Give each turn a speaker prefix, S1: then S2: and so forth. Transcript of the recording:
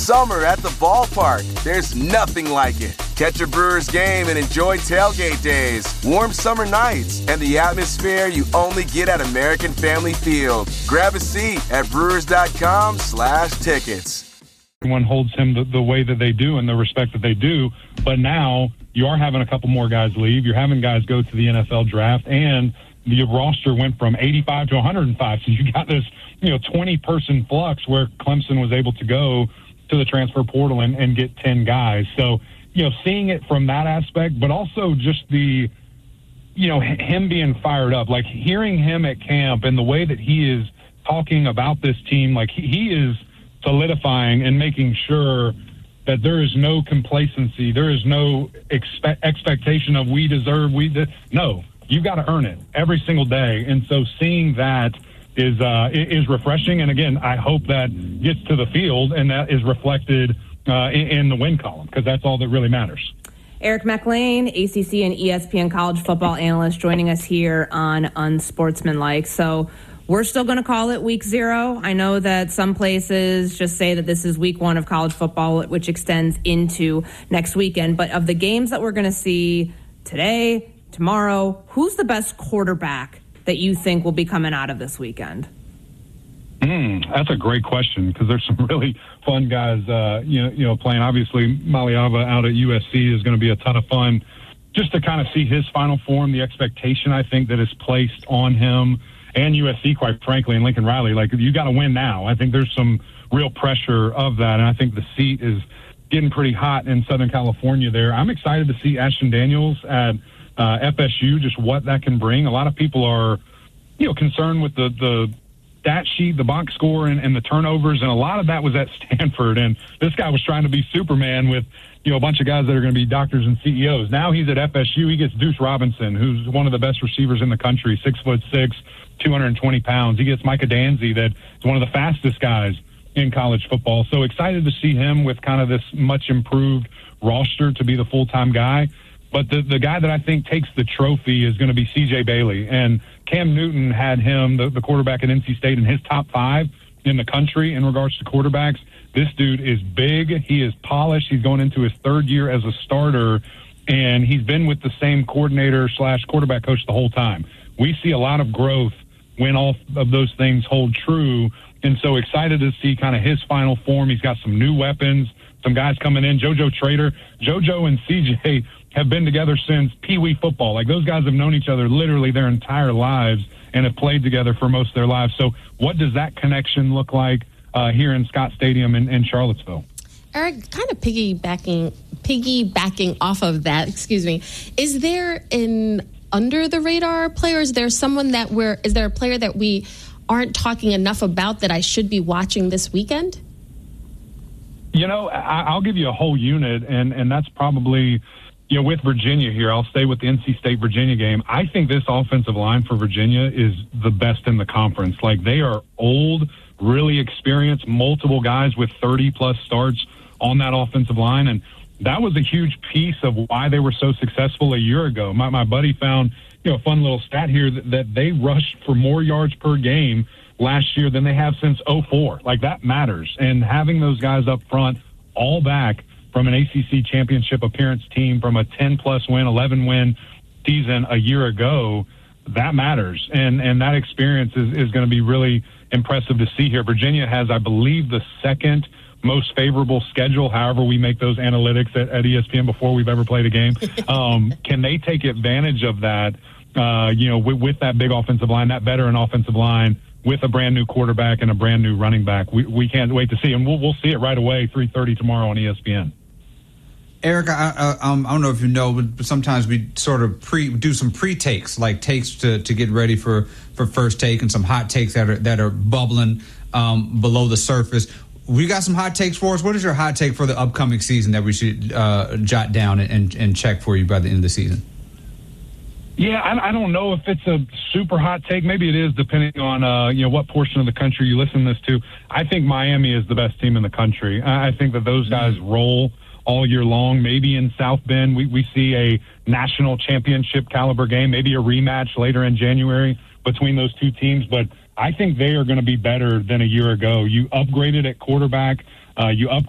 S1: summer at the ballpark. There's nothing like it. Catch a Brewers game and enjoy tailgate days, warm summer nights, and the atmosphere you only get at American Family Field. Grab a seat at brewers.com/tickets.
S2: Everyone holds him the way that they do and the respect that they do. But now you are having a couple more guys leave. You're having guys go to the NFL draft, and the roster went from 85 to 105. So you got this, 20-person flux where Clemson was able to go to the transfer portal and get 10 guys. So, seeing it from that aspect, but also just the, him being fired up, like hearing him at camp and the way that he is talking about this team, like he is solidifying and making sure that there is no complacency. There is no expectation of no, you got to earn it every single day. And so seeing that is refreshing. And again, I hope that gets to the field and that is reflected in the win column, because that's all that really matters.
S3: Eric McLean, ACC and ESPN college football analyst, joining us here on Unsportsmanlike. So we're still going to call it week 0. I know that some places just say that this is week 1 of college football, which extends into next weekend. But of the games that we're going to see today, tomorrow, who's the best quarterback that you think will be coming out of this weekend?
S2: That's a great question, because there's some really fun guys, playing. Obviously, Maliava out at USC is going to be a ton of fun just to kind of see his final form, the expectation, I think, that is placed on him and USC, quite frankly, and Lincoln Riley. Like, you got to win now. I think there's some real pressure of that, and I think the seat is getting pretty hot in Southern California there. I'm excited to see Ashton Daniels at FSU, just what that can bring. A lot of people are, concerned with the stat sheet, the box score, and the turnovers, and a lot of that was at Stanford. And this guy was trying to be Superman with, a bunch of guys that are going to be doctors and CEOs. Now he's at FSU. He gets Deuce Robinson, who's one of the best receivers in the country, 6'6", 220 pounds. He gets Micah Danzy, that is one of the fastest guys in college football. So excited to see him with kind of this much improved roster to be the full-time guy. But the guy that I think takes the trophy is going to be C.J. Bailey. And Cam Newton had him, the quarterback at NC State, in his top 5 in the country in regards to quarterbacks. This dude is big. He is polished. He's going into his 3rd year as a starter, and he's been with the same coordinator/quarterback coach the whole time. We see a lot of growth when all of those things hold true, and so excited to see kind of his final form. He's got some new weapons, some guys coming in. JoJo Trader. JoJo and CJ have been together since Pee Wee football. Like, those guys have known each other literally their entire lives and have played together for most of their lives. So what does that connection look like here in Scott Stadium in Charlottesville?
S4: Eric, kind of piggybacking off of that, is there an under-the-radar player? Is there someone is there a player that we aren't talking enough about that I should be watching this weekend?
S2: I'll give you a whole unit, and that's probably, with Virginia here. I'll stay with the NC State-Virginia game. I think this offensive line for Virginia is the best in the conference. Like, they are old, really experienced, multiple guys with 30-plus starts on that offensive line, and that was a huge piece of why they were so successful a year ago. My buddy found, a fun little stat here that they rushed for more yards per game last year than they have since 2004. Like, that matters. And having those guys up front, all back from an ACC championship appearance team, from a 10-plus win, 11-win season a year ago, that matters. And that experience is going to be really impressive to see here. Virginia has, I believe, the 2nd most favorable schedule, however we make those analytics at ESPN before we've ever played a game. Can they take advantage of that, with that big offensive line, that veteran offensive line, with a brand-new quarterback and a brand-new running back? We can't wait to see. And we'll see it right away, 3:30 tomorrow on ESPN.
S5: Eric, I don't know if you know, but sometimes we sort of do some pre-takes, like takes to get ready for first take, and some hot takes that are bubbling below the surface. We got some hot takes for us. What is your hot take for the upcoming season that we should jot down and check for you by the end of the season?
S2: Yeah, I don't know if it's a super hot take. Maybe it is, depending on what portion of the country you listen to this to. I think Miami is the best team in the country. I think that those guys roll all year long. Maybe in South Bend we see a national championship caliber game, maybe a rematch later in January between those two teams. But I think they are going to be better than a year ago. You upgraded at quarterback. You